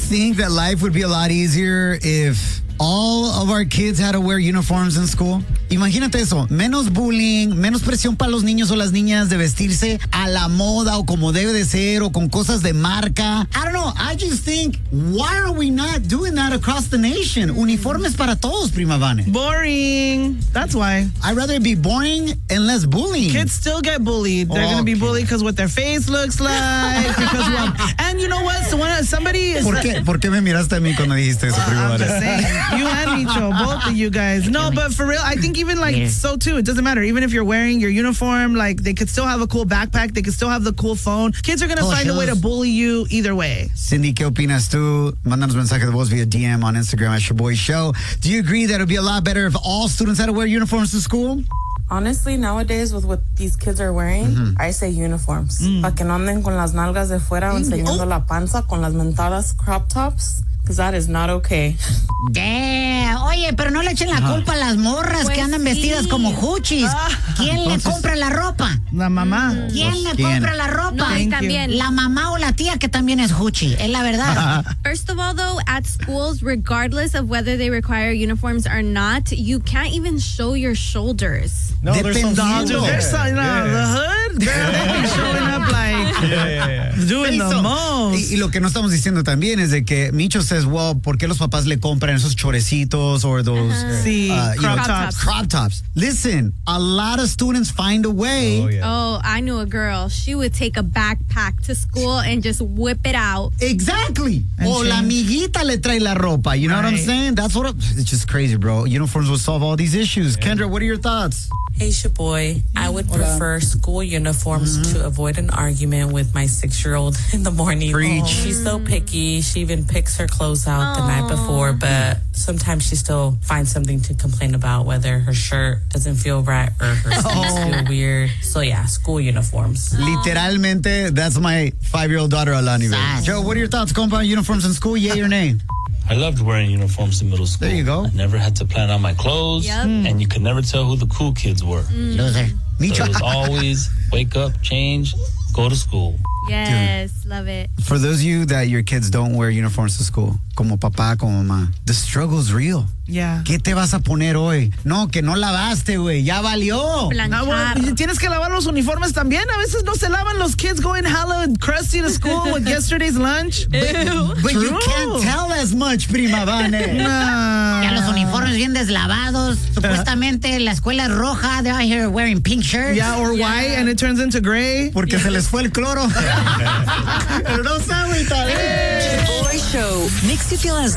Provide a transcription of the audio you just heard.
think that life would be a lot easier if all of our kids had to wear uniforms in school? Imagínate eso, menos bullying, menos presión para los niños o las niñas de vestirse a la moda o como debe de ser o con cosas de marca. I don't know, I just think, why are we not doing that across the nation? Uniformes para todos, Prima Vane. Boring. That's why. I'd rather it be boring and less bullying. Kids still get bullied. They're going to be bullied because what their face looks like. And you know what? So when somebody is... ¿Por qué me miraste a mí cuando dijiste eso, Prima I'm Vane? just saying. You and Micho, both of you guys. No, but for real, I think even so too, it doesn't matter. Even if you're wearing your uniform, like they could still have a cool backpack. They could still have the cool phone. Kids are going to find a way to bully you either way. Cindy, ¿qué opinas tú? Mándanos mensaje de voz via DM on Instagram at Shaboy Show. Do you agree that it would be a lot better if all students had to wear uniforms to school? Honestly, nowadays with what these kids are wearing, I say uniforms. Para que no anden con las nalgas de fuera o enseñando la panza con las mentadas crop tops. Because that is not okay. Yeah. Oye, pero no le echen la culpa a las morras que andan vestidas como huchis. ¿Quién le compra la ropa? La mamá. ¿Quién le compra la ropa? No, también. La mamá o la tía que también es huchi. Es la verdad. First of all, though, at schools, regardless of whether they require uniforms or not, you can't even show your shoulders. No, there's some the hood, girl, they be showing up like doing the most. Y lo que no estamos diciendo también es de que Micho says, well, ¿por qué los papás le compran esos chorecitos or those crop tops? Listen, a lot of students find a way. Oh, I knew a girl. She would take a backpack to school and just whip it out. Exactly. O la amiguita le trae la ropa. You know what I'm saying? It's just crazy, bro. Uniforms will solve all these issues. Kendra, what are your thoughts? Hey, Shaboy. I would prefer school uniforms to avoid an argument with my 6-year-old in the morning. Preach. She's so picky. She even picks her clothes out the night before, but sometimes she still finds something to complain about, whether her shirt doesn't feel right or her sleeves feel weird. So yeah, school uniforms. Literalmente, that's my 5-year-old daughter, Alani. Joe, what are your thoughts? Compound uniforms in school, yay or nay? I loved wearing uniforms in middle school. There you go. I never had to plan out my clothes, and you could never tell who the cool kids were. Loser. So it was always wake up, change, go to school. Yes, love it. For those of you that your kids don't wear uniforms to school, como papá, como mamá, the struggle's real. Yeah. ¿Qué te vas a poner hoy? No, que no lavaste, güey. Ya valió. Tienes que lavar los uniformes también. A veces no se lavan. Los kids going hella crusty to school with yesterday's lunch. But you can't tell as much, Prima Vane. Ya los uniformes bien deslavados. Supuestamente la escuela es roja. They're out here wearing pink shirts. Yeah, or white, and it turns into gray. Porque se les fue el cloro. Pero no sabe, tal vez. Shaboy Show makes you feel as